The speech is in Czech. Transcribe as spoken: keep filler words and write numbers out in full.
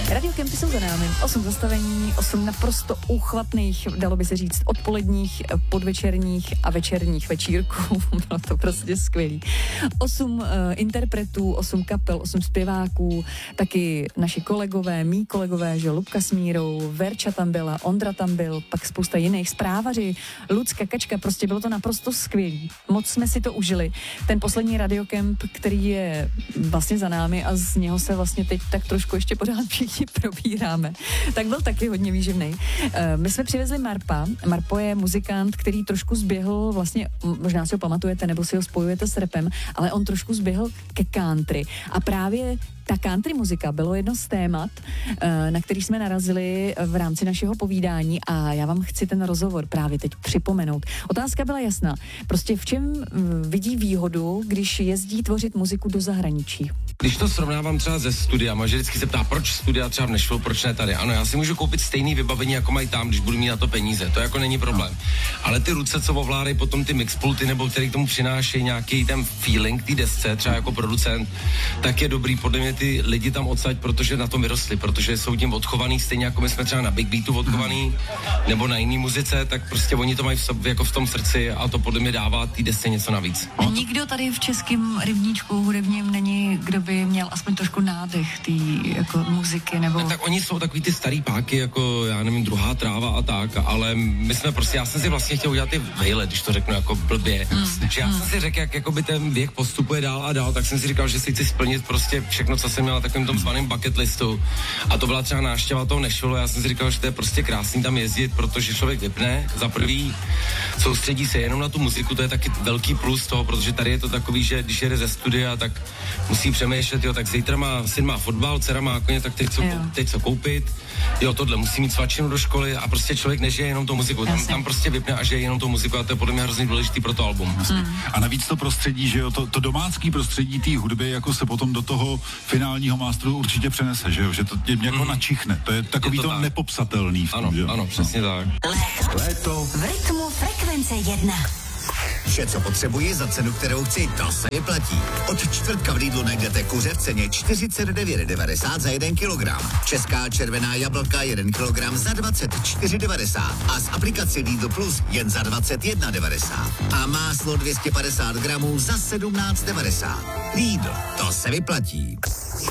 Radiokempy jsou za námi. Osm zastavení, osm naprosto úchvatných, dalo by se říct, odpoledních, podvečerních a večerních večírků. Bylo to prostě skvělý. Osm uh, interpretů, osm kapel, osm zpěváků, taky naši kolegové, mý kolegové, že Lubka s Mírou, Verča tam byla, Ondra tam byl, pak spousta jiných zprávaři, Lucka, Kačka, prostě bylo to naprosto skvělý. Moc jsme si to užili. Ten poslední radiokemp, který je vlastně za námi a z něho se vlastně teď tak trošku ještě pořád všichni probíráme, tak byl taky hodně výživnej. My jsme přivezli Marpa. Marpo je muzikant, který trošku zběhl, vlastně, možná si ho pamatujete, nebo si ho spojujete s rapem, ale on trošku zběhl ke country. A právě ta country muzika bylo jedno z témat, na který jsme narazili v rámci našeho povídání a já vám chci ten rozhovor právě teď připomenout. Otázka byla jasná. Prostě v čem vidí výhodu, když jezdí tvořit muziku do zahraničí? Když to srovnávám třeba ze studia, že vždycky se ptá, proč studia třeba v Nashville, proč ne tady. Ano, já si můžu koupit stejný vybavení, jako mají tam, když budu mít na to peníze. To jako není problém. Ale ty ruce, co ovládají potom ty mixpulty, nebo který k tomu přinášejí nějaký ten feeling té desce, třeba jako producent, tak je dobrý podle mě ty lidi tam odsaď, protože na tom vyrostli, protože jsou tím odchovaný, stejně jako my jsme třeba na Big Beatu odchovaný, nebo na jiný muzice, tak prostě oni to mají v sobě, jako v tom srdci a to podle mě dává té desce něco navíc. A nikdo tady v českém rybníčku hudebním není, kdo by měl aspoň trošku nádech té jako muziky, nebo... No, tak oni jsou takový ty starý páky, jako já nevím, druhá tráva a tak, ale my jsme prostě, já jsem si vlastně chtěl udělat ty vejle, když to řeknu jako blbě, mm. že já jsem si řekl, jak jakoby ten věk postupuje dál a dál, tak jsem si říkal, že si chci splnit prostě všechno, co jsem měl na takovém tom zvaném bucket listu. A to byla třeba návštěva toho Nashville. Já jsem si říkal, že to je prostě krásný tam jezdit, protože člověk vypne za prvý, soustředí se jenom na tu muziku, to je taky velký plus toho, protože tady je to takový, že když jede ze studia, tak musí přemýšlet, jo, tak zítra má, syn má fotbal, dcera má koně, tak teď co, teď co koupit, jo, tohle musí mít svačinu do školy a prostě člověk nežije jenom tou muziku, tam, tam prostě vypne a žije jenom tou muziku a to je podle mě hrozně důležitý pro to album. Hmm. A navíc to prostředí, že jo, to, to domácký prostředí té hudby, jako se potom do toho finálního masteru určitě přenese, že jo, že to tě jako mm. načichne, to je takový je to, to nepopsatelný v tom, ano, že jo? Ano, přesně no. tak. Léto v rytmu frekvence jedna. Vše, co potřebuji za cenu, kterou chci, to se vyplatí. Od čtvrtka v Lidlu najdete kuře v ceně čtyřicet devět devadesát za jeden kilogram. Česká červená jablka jeden kilogram za dvacet čtyři devadesát a z aplikaci Lidl Plus jen za dvacet jedna devadesát. A máslo dvě stě padesát gramů za sedmnáct devadesát. Lidl, to se vyplatí.